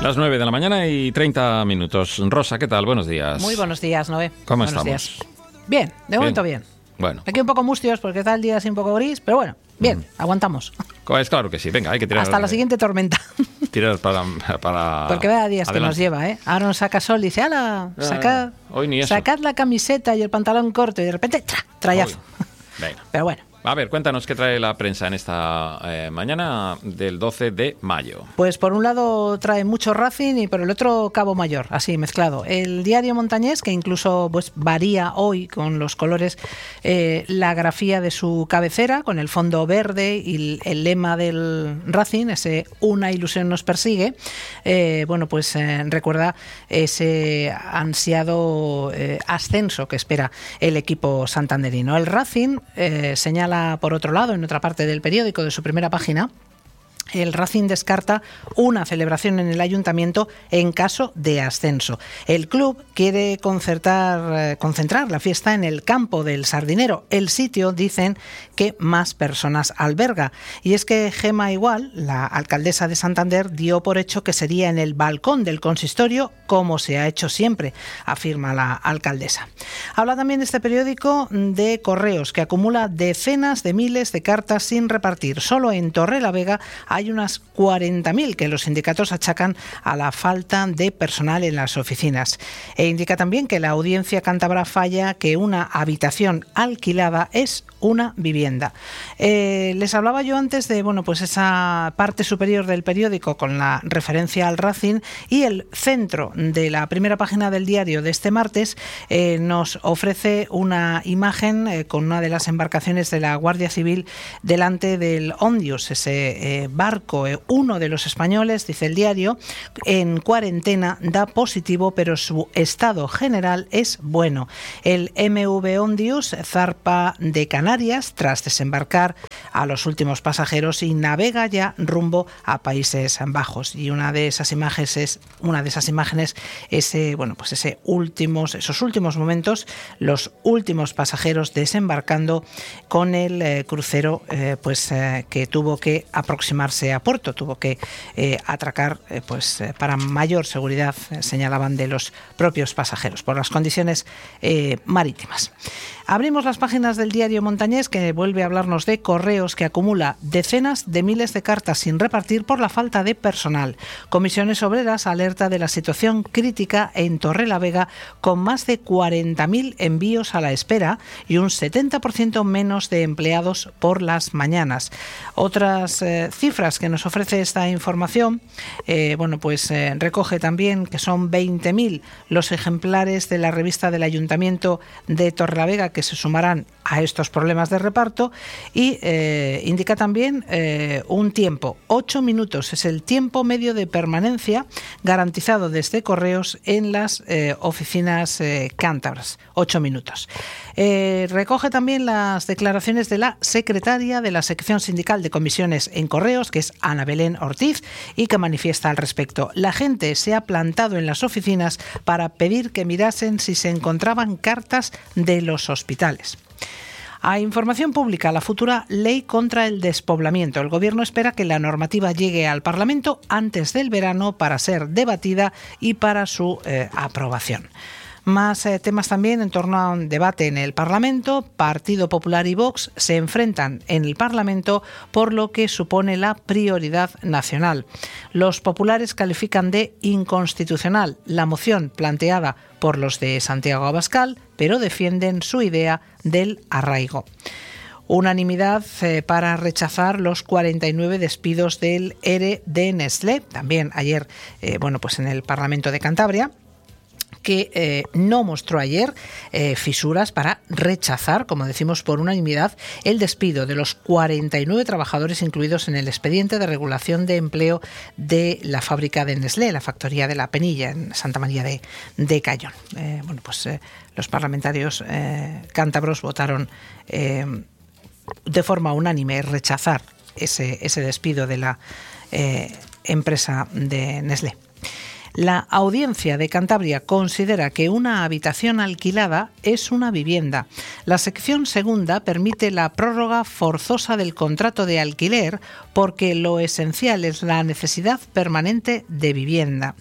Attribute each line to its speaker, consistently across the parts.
Speaker 1: Las 9 de la mañana y 30 minutos. Rosa, ¿qué tal? Buenos días.
Speaker 2: Muy buenos días, Noé.
Speaker 1: ¿Cómo
Speaker 2: buenos
Speaker 1: estamos?
Speaker 2: Días. Bien, de momento bien.
Speaker 1: Bueno.
Speaker 2: Aquí un poco mustios porque está el día así un poco gris, pero bueno, bien, aguantamos.
Speaker 1: Es claro que sí, venga, hay que tirar.
Speaker 2: Hasta la siguiente tormenta.
Speaker 1: Tirar para
Speaker 2: porque vaya días adelante. Que nos lleva, ¿eh? Ahora nos saca sol y dice, ¡hala! Sacad la camiseta y el pantalón corto y de repente, trayazo.
Speaker 1: Venga.
Speaker 2: Pero bueno.
Speaker 1: A ver, cuéntanos qué trae la prensa en esta mañana del 12 de mayo.
Speaker 2: Pues por un lado trae mucho Racing y por el otro Cabo Mayor, así mezclado. El diario montañés, que incluso pues varía hoy con los colores, la grafía de su cabecera, con el fondo verde y el lema del Racing, ese "Una ilusión nos persigue", recuerda ese ansiado ascenso que espera el equipo santanderino. El Racing señala, por otro lado, en otra parte del periódico, de su primera página, el Racing descarta una celebración en el ayuntamiento en caso de ascenso. El club quiere concentrar la fiesta en el campo del Sardinero, el sitio, dicen, que más personas alberga. Y es que Gema Igual, la alcaldesa de Santander, dio por hecho que sería en el balcón del consistorio, como se ha hecho siempre, afirma la alcaldesa. Habla también este periódico de Correos, que acumula decenas de miles de cartas sin repartir. Solo en Torrelavega hay unas 40.000 que los sindicatos achacan a la falta de personal en las oficinas. E indica también que la Audiencia Cántabra falla que una habitación alquilada es una vivienda. Les hablaba yo antes de esa parte superior del periódico con la referencia al Racing, y el centro de la primera página del diario de este martes nos ofrece una imagen con una de las embarcaciones de la Guardia Civil delante del Ondius, ese barco, uno de los españoles, dice el diario, en cuarentena, da positivo, pero su estado general es bueno. El MV Ondius zarpa de Canarias tras desembarcar a los últimos pasajeros y navega ya rumbo a Países Bajos. Y una de esas imágenes esos últimos momentos, los últimos pasajeros desembarcando con el crucero que tuvo que aproximarse a puerto, tuvo que atracar para mayor seguridad, señalaban, de los propios pasajeros por las condiciones marítimas. Abrimos las páginas del diario montañés, que vuelve a hablarnos de Correos, que acumula decenas de miles de cartas sin repartir por la falta de personal. Comisiones Obreras alerta de la situación crítica en Torrelavega, con más de 40.000 envíos a la espera y un 70% menos de empleados por las mañanas. Otras cifras que nos ofrece esta información, recoge también que son 20.000 los ejemplares de la revista del Ayuntamiento de Torrelavega que se sumarán a estos problemas de reparto, y indica también un tiempo, 8 minutos es el tiempo medio de permanencia garantizado desde Correos en las oficinas cántabras, 8 minutos. Recoge también las declaraciones de la secretaria de la sección sindical de comisiones en Correos, que es Ana Belén Ortiz, y que manifiesta al respecto: la gente se ha plantado en las oficinas para pedir que mirasen si se encontraban cartas de los hospitales. A información pública, la futura ley contra el despoblamiento. El Gobierno espera que la normativa llegue al Parlamento antes del verano para ser debatida y para su aprobación. Más temas también en torno a un debate en el Parlamento. Partido Popular y Vox se enfrentan en el Parlamento por lo que supone la prioridad nacional. Los populares califican de inconstitucional la moción planteada por los de Santiago Abascal, pero defienden su idea del arraigo. Unanimidad para rechazar los 49 despidos del ERE de Nestlé, también ayer en el Parlamento de Cantabria, que no mostró ayer fisuras para rechazar, como decimos, por unanimidad, el despido de los 49 trabajadores incluidos en el expediente de regulación de empleo de la fábrica de Nestlé, la factoría de La Penilla, en Santa María de Cayón. Los parlamentarios cántabros votaron de forma unánime rechazar ese despido de la empresa de Nestlé. La Audiencia de Cantabria considera que una habitación alquilada es una vivienda. La sección segunda permite la prórroga forzosa del contrato de alquiler porque lo esencial es la necesidad permanente de vivienda.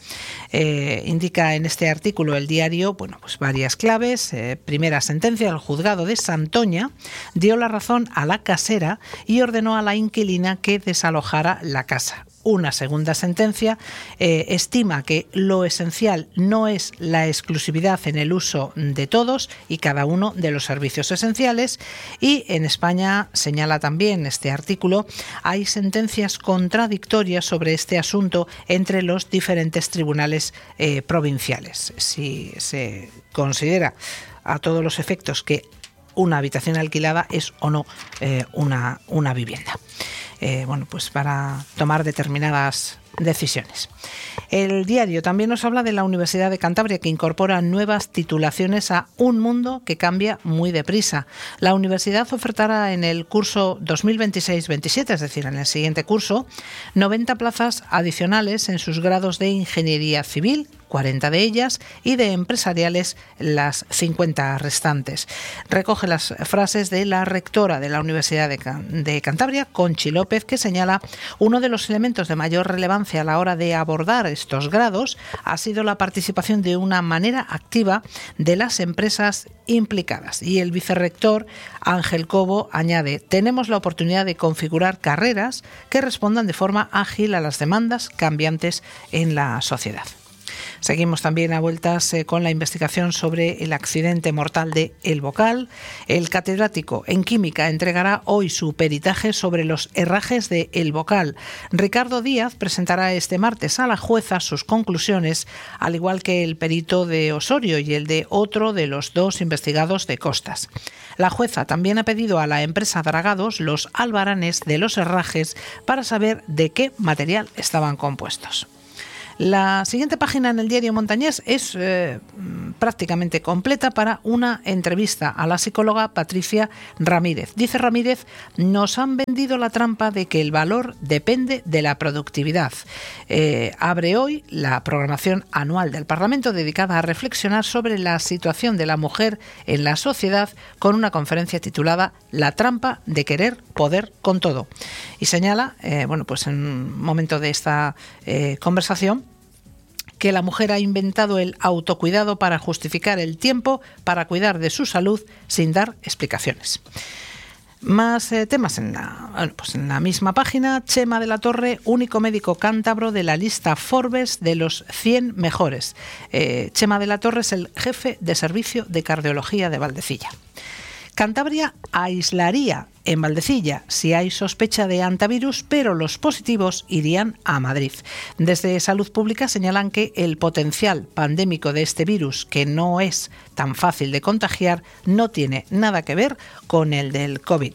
Speaker 2: Indica en este artículo el diario, pues varias claves. Primera sentencia, el juzgado de Santoña dio la razón a la casera y ordenó a la inquilina que desalojara la casa. Una segunda sentencia estima que lo esencial no es la exclusividad en el uso de todos y cada uno de los servicios esenciales, y en España, señala también este artículo, hay sentencias contradictorias sobre este asunto entre los diferentes tribunales provinciales. Si se considera a todos los efectos que una habitación alquilada es o no una vivienda. Pues para tomar determinadas decisiones. El diario también nos habla de la Universidad de Cantabria, que incorpora nuevas titulaciones a un mundo que cambia muy deprisa. La universidad ofertará en el curso 2026-27, es decir, en el siguiente curso, 90 plazas adicionales en sus grados de Ingeniería Civil, 40 de ellas, y de empresariales las 50 restantes. Recoge las frases de la rectora de la Universidad de Cantabria, Conchi López, que señala uno de los elementos de mayor relevancia a la hora de abordar estos grados ha sido la participación de una manera activa de las empresas implicadas. Y el vicerrector Ángel Cobo añade: tenemos la oportunidad de configurar carreras que respondan de forma ágil a las demandas cambiantes en la sociedad. Seguimos también a vueltas con la investigación sobre el accidente mortal de El Bocal. El catedrático en química entregará hoy su peritaje sobre los herrajes de El Bocal. Ricardo Díaz presentará este martes a la jueza sus conclusiones, al igual que el perito de Osorio y el de otro de los dos investigados de Costas. La jueza también ha pedido a la empresa Dragados los albaranes de los herrajes para saber de qué material estaban compuestos. La siguiente página en el diario montañés es prácticamente completa para una entrevista a la psicóloga Patricia Ramírez. Dice Ramírez: nos han vendido la trampa de que el valor depende de la productividad. Abre hoy la programación anual del Parlamento dedicada a reflexionar sobre la situación de la mujer en la sociedad con una conferencia titulada La trampa de querer poder con todo. Y señala, en un momento de esta conversación, que la mujer ha inventado el autocuidado para justificar el tiempo para cuidar de su salud sin dar explicaciones. Más temas en la misma página. Chema de la Torre, único médico cántabro de la lista Forbes de los 100 mejores. Chema de la Torre es el jefe de servicio de cardiología de Valdecilla. Cantabria aislaría en Valdecilla si hay sospecha de hantavirus, pero los positivos irían a Madrid. Desde Salud Pública señalan que el potencial pandémico de este virus, que no es tan fácil de contagiar, no tiene nada que ver con el del COVID.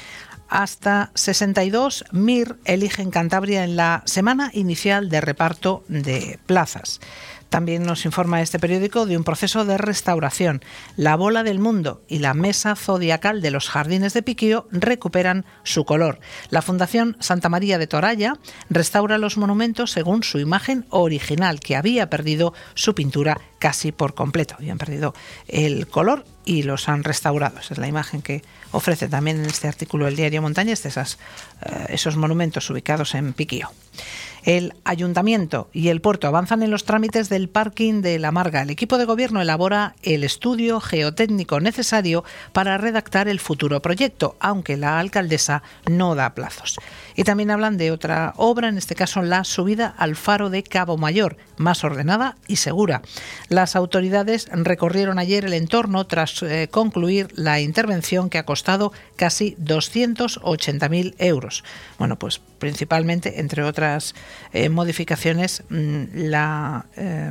Speaker 2: Hasta 62 MIR eligen Cantabria en la semana inicial de reparto de plazas. También nos informa este periódico de un proceso de restauración. La bola del mundo y la mesa zodiacal de los jardines de Piquío recuperan su color. La Fundación Santa María de Toralla restaura los monumentos según su imagen original, que había perdido su pintura casi por completo. Habían perdido el color y los han restaurado. Esa es la imagen que ofrece también en este artículo el diario Montañés de esos monumentos ubicados en Piquío. El Ayuntamiento y el Puerto avanzan en los trámites del parking de La Marga. El equipo de gobierno elabora el estudio geotécnico necesario para redactar el futuro proyecto, aunque la alcaldesa no da plazos. Y también hablan de otra obra, en este caso la subida al faro de Cabo Mayor, más ordenada y segura. Las autoridades recorrieron ayer el entorno tras concluir la intervención, que ha costado casi 280.000 euros. Principalmente, entre otras modificaciones, las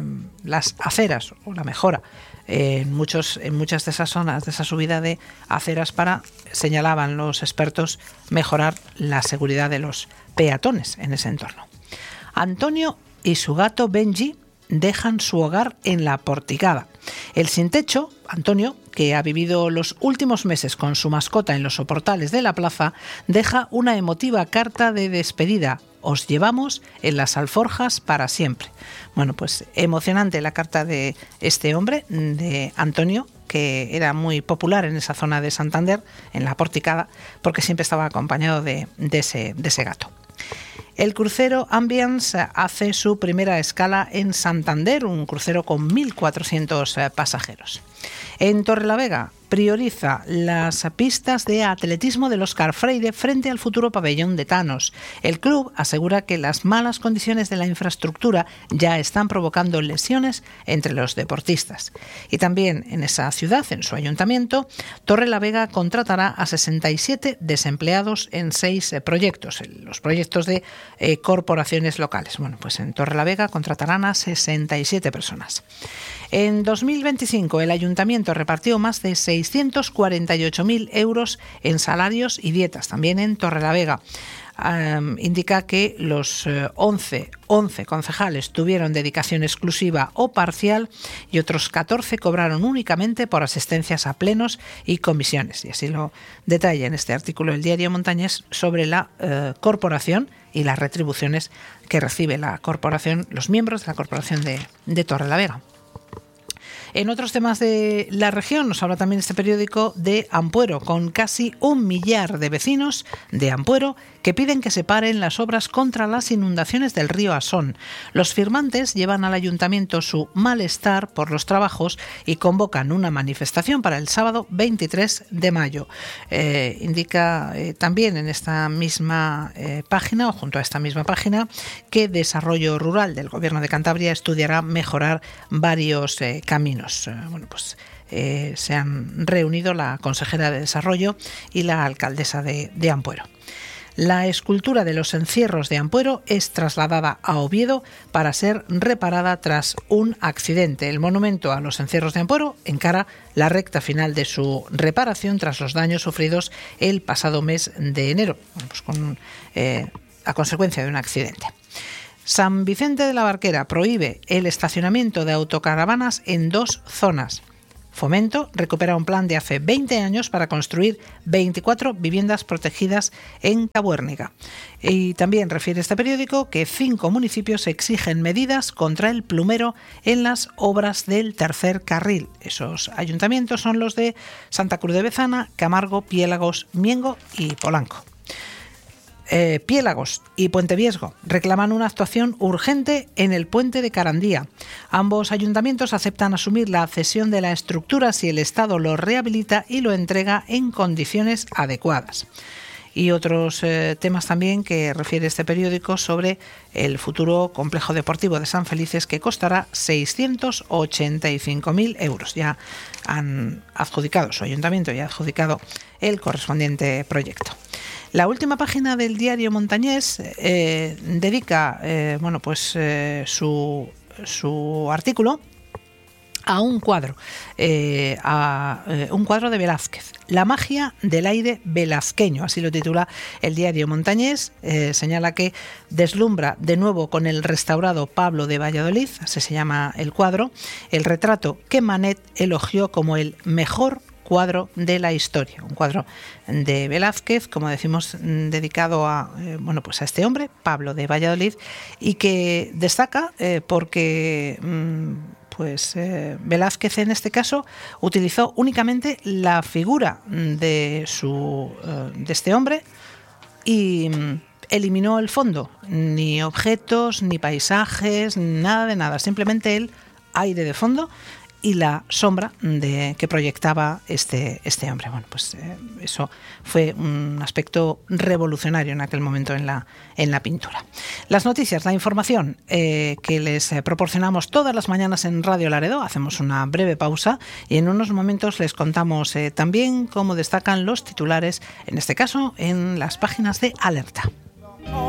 Speaker 2: aceras o la mejora en muchas de esas zonas, de esa subida de aceras, para, señalaban los expertos, mejorar la seguridad de los peatones en ese entorno. Antonio y su gato Benji dejan su hogar en La Porticada. El sin techo, Antonio, que ha vivido los últimos meses con su mascota en los soportales de la plaza, deja una emotiva carta de despedida os llevamos en las alforjas para siempre. Bueno, pues emocionante la carta de este hombre, de Antonio, que era muy popular en esa zona de Santander, en la Porticada, porque siempre estaba acompañado de ese gato. El crucero Ambience hace su primera escala en Santander, un crucero con 1.400 pasajeros. En Torrelavega prioriza las pistas de atletismo del Óscar Freire frente al futuro pabellón de Thanos. El club asegura que las malas condiciones de la infraestructura ya están provocando lesiones entre los deportistas. Y también en esa ciudad, en su ayuntamiento, Torrelavega contratará a 67 desempleados en 6 proyectos, los proyectos de corporaciones locales. Bueno, pues en Torrelavega contratarán a 67 personas. En 2025 el ayuntamiento repartió más de 648.000 euros en salarios y dietas, también en Torrelavega. Indica que los 11 concejales tuvieron dedicación exclusiva o parcial y otros 14 cobraron únicamente por asistencias a plenos y comisiones. Y así lo detalla en este artículo el diario Montañés sobre la corporación y las retribuciones que recibe la corporación, los miembros de la corporación de Torrelavega. En otros temas de la región nos habla también este periódico de Ampuero, con casi 1 millar de vecinos de Ampuero que piden que se paren las obras contra las inundaciones del río Asón. Los firmantes llevan al ayuntamiento su malestar por los trabajos y convocan una manifestación para el sábado 23 de mayo. Indica también en esta misma página, o junto a esta misma página, que Desarrollo Rural del Gobierno de Cantabria estudiará mejorar varios caminos. Bueno, pues se han reunido la consejera de Desarrollo y la alcaldesa de Ampuero. La escultura de los encierros de Ampuero es trasladada a Oviedo para ser reparada tras un accidente. El monumento a los encierros de Ampuero encara la recta final de su reparación tras los daños sufridos el pasado mes de enero, pues a consecuencia de un accidente. San Vicente de la Barquera prohíbe el estacionamiento de autocaravanas en 2 zonas. Fomento recupera un plan de hace 20 años para construir 24 viviendas protegidas en Tabuérniga. Y también refiere este periódico que 5 municipios exigen medidas contra el plumero en las obras del tercer carril. Esos ayuntamientos son los de Santa Cruz de Bezana, Camargo, Piélagos, Miengo y Polanco. Piélagos y Puente Viesgo reclaman una actuación urgente en el puente de Carandía. Ambos ayuntamientos aceptan asumir la cesión de la estructura si el Estado lo rehabilita y lo entrega en condiciones adecuadas. Y otros temas también que refiere este periódico sobre el futuro complejo deportivo de San Felices, que costará 685.000 euros. Ya han adjudicado, su ayuntamiento ya ha adjudicado el correspondiente proyecto. La última página del diario Montañés dedica su artículo a un cuadro, un cuadro de Velázquez, La magia del aire velazqueño, así lo titula el diario Montañés. Señala que deslumbra de nuevo con el restaurado Pablo de Valladolid, así se llama el cuadro, el retrato que Manet elogió como el mejor cuadro de la historia, un cuadro de Velázquez, como decimos, dedicado a este hombre, Pablo de Valladolid, y que destaca porque Velázquez en este caso utilizó únicamente la figura de este hombre y eliminó el fondo, ni objetos, ni paisajes, nada de nada, simplemente el aire de fondo y la sombra que proyectaba este hombre. Bueno, pues eso fue un aspecto revolucionario en aquel momento en la pintura. Las noticias, la información que les proporcionamos todas las mañanas en Radio Laredo. Hacemos una breve pausa y en unos momentos les contamos también cómo destacan los titulares, en este caso en las páginas de Alerta.